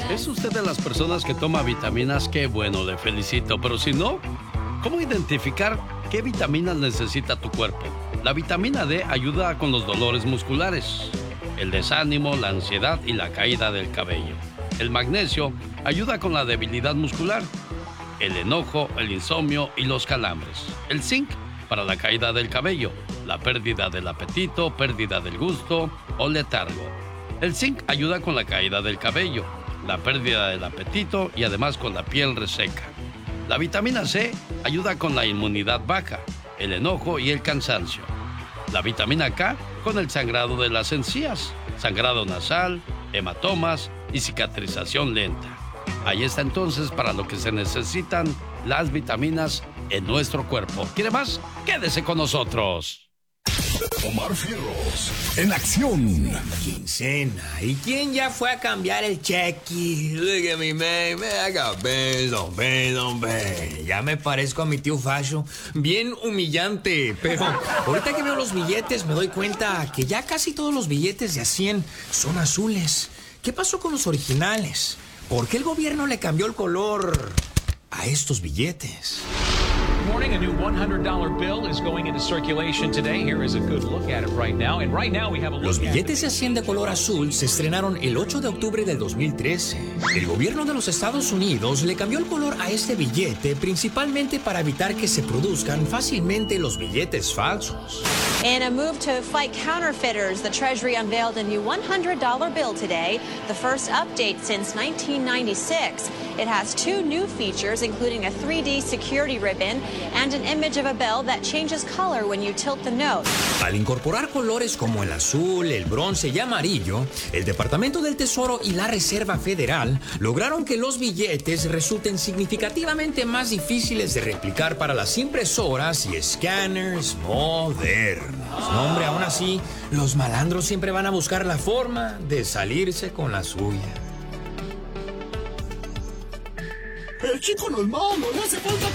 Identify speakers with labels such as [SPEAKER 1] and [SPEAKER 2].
[SPEAKER 1] ¿Es usted de las personas que toma vitaminas? Qué bueno, le felicito. Pero si no, ¿cómo identificar qué vitaminas necesita tu cuerpo? La vitamina D ayuda con los dolores musculares, el desánimo, la ansiedad y la caída del cabello. El magnesio ayuda con la debilidad muscular, el enojo, el insomnio y los calambres. El zinc para la caída del cabello, la pérdida del apetito, pérdida del gusto o letargo. El zinc ayuda con la caída del cabello, la pérdida del apetito y además con la piel reseca. La vitamina C ayuda con la inmunidad baja, el enojo y el cansancio. La vitamina K con el sangrado de las encías, sangrado nasal, hematomas y cicatrización lenta. Ahí está entonces para lo que se necesitan las vitaminas en nuestro cuerpo. ¿Quiere más? Quédese con nosotros.
[SPEAKER 2] Omar Fierros, en acción.
[SPEAKER 3] Quincena. ¿Y quién ya fue a cambiar el cheque? Look at me, man. I got bills on bills on bills. Ya me parezco a mi tío Facho. Bien humillante. Pero ahorita que veo los billetes me doy cuenta que ya casi todos los billetes de a 100 son azules. ¿Qué pasó con los originales? ¿Por qué el gobierno le cambió el color a estos billetes?
[SPEAKER 4] Morning, a new $100 bill is going into circulation today. Here is a good look at it right now. And right now we have a look.
[SPEAKER 3] Los billetes de 100 de color azul se estrenaron el 8 de octubre del 2013. El gobierno de los Estados Unidos le cambió el color a este billete principalmente para evitar que se produzcan fácilmente los billetes falsos.
[SPEAKER 5] In a move to fight counterfeiters, the Treasury unveiled a new $100 bill today, the first update since 1996. It has two new features, including a 3D security ribbon and an image of a bell that changes color when you tilt the note.
[SPEAKER 3] Al incorporar colores como el azul, el bronce y amarillo, el Departamento del Tesoro y la Reserva Federal lograron que los billetes resulten significativamente más difíciles de replicar para las impresoras y escáneres modernos. No, hombre, aún así, los malandros siempre van a buscar la forma de salirse con la suya.
[SPEAKER 2] El chico no es malo, le hace falta